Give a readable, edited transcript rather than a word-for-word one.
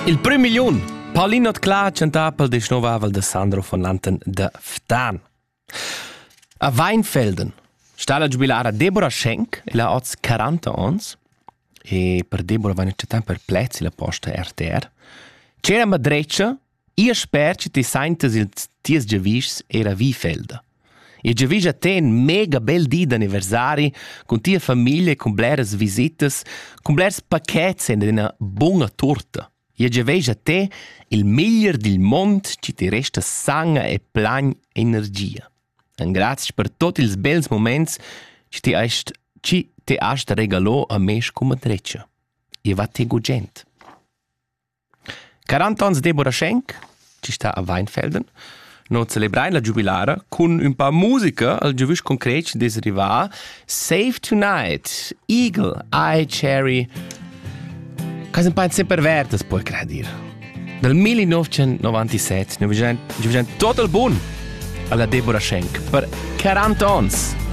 Il primo milione. Paulino Tcla cantava pel Desnovavel de Sandro von Lanten de Ftan. A Weinfelden sta la giubilara Deborah Schenk, e la ha 40 ans, e per Deborah va necessitar per plezzi la posta RTR. C'era madreccia, io spero che ti sentes il ties giavis era Weinfelden. E giavis a te un mega bel di d'anniversari, con tia famiglia, con bleres visitas, con bleres paquets e una buona torta. E giavis a te il miglior del mondo che ti resta sanga e plan energia. E grazie per tutti i belli momenti che ti hai regalato a me come madreccia. E va te gugent. 40 ans Deborah Schenk, ci sta a Weinfelden, no celebrai la giubilara con un po' musica al giuvis concret desriva Save Tonight, Eagle Eye Cherry, che un po' sempre verdes puoi credere. Dal 1997 ne vediamo tutto il buon alla Deborah Schenk per 40 ans.